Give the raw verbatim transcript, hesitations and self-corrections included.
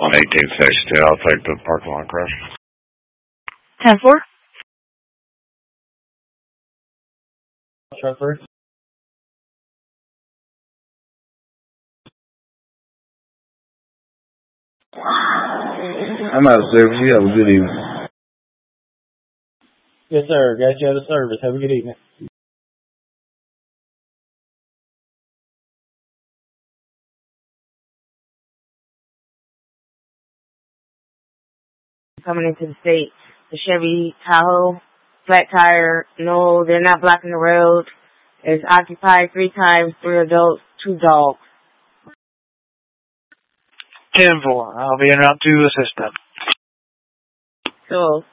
On eighteenth sixty-two, I'll take the parking lot crash. ten four. Transfer. I'm out of service. You have a good evening. Yes, sir. Got you out of service. Have a good evening. Coming into the state, the Chevy Tahoe, flat tire. No, they're not blocking the road. It's occupied three times, three adults, two dogs. ten four. I'll be en route to assist them. So